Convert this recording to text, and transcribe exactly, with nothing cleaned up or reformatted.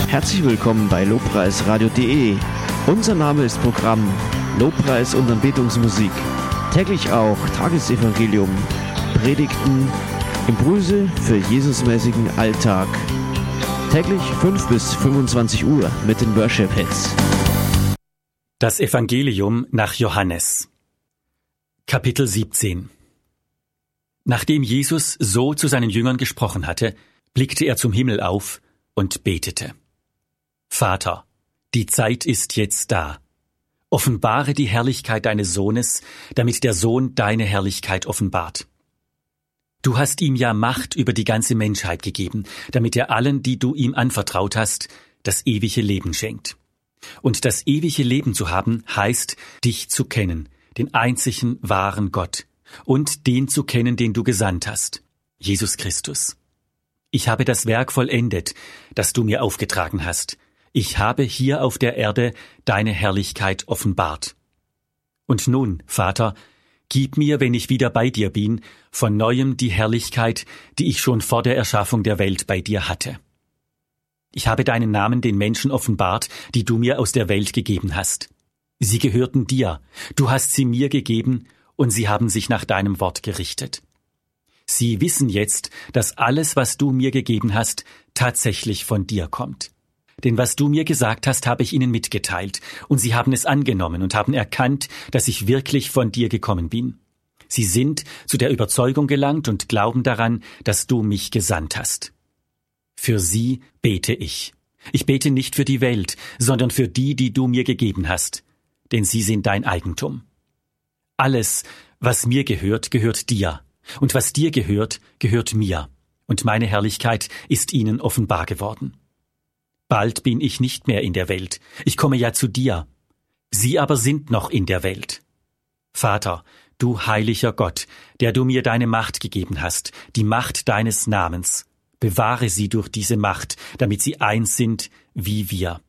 Herzlich willkommen bei lobpreisradio punkt de. Unser Name ist Programm Lobpreis und Anbetungsmusik. Täglich auch Tagesevangelium, Predigten, Impulse für Jesusmäßigen Alltag. Täglich fünf bis fünfundzwanzig Uhr mit den Worship Hits. Das Evangelium nach Johannes. Kapitel siebzehn. Nachdem Jesus so zu seinen Jüngern gesprochen hatte, blickte er zum Himmel auf und betete: Vater, die Zeit ist jetzt da. Offenbare die Herrlichkeit deines Sohnes, damit der Sohn deine Herrlichkeit offenbart. Du hast ihm ja Macht über die ganze Menschheit gegeben, damit er allen, die du ihm anvertraut hast, das ewige Leben schenkt. Und das ewige Leben zu haben, heißt, dich zu kennen, den einzigen wahren Gott, und den zu kennen, den du gesandt hast, Jesus Christus. Ich habe das Werk vollendet, das du mir aufgetragen hast. Ich habe hier auf der Erde deine Herrlichkeit offenbart. Und nun, Vater, gib mir, wenn ich wieder bei dir bin, von neuem die Herrlichkeit, die ich schon vor der Erschaffung der Welt bei dir hatte. Ich habe deinen Namen den Menschen offenbart, die du mir aus der Welt gegeben hast. Sie gehörten dir, du hast sie mir gegeben, und sie haben sich nach deinem Wort gerichtet. Sie wissen jetzt, dass alles, was du mir gegeben hast, tatsächlich von dir kommt. Denn was du mir gesagt hast, habe ich ihnen mitgeteilt, und sie haben es angenommen und haben erkannt, dass ich wirklich von dir gekommen bin. Sie sind zu der Überzeugung gelangt und glauben daran, dass du mich gesandt hast. Für sie bete ich. Ich bete nicht für die Welt, sondern für die, die du mir gegeben hast, denn sie sind dein Eigentum. Alles, was mir gehört, gehört dir, und was dir gehört, gehört mir, und meine Herrlichkeit ist ihnen offenbar geworden. Bald bin ich nicht mehr in der Welt, ich komme ja zu dir. Sie aber sind noch in der Welt. Vater, du heiliger Gott, der du mir deine Macht gegeben hast, die Macht deines Namens, bewahre sie durch diese Macht, damit sie eins sind wie wir.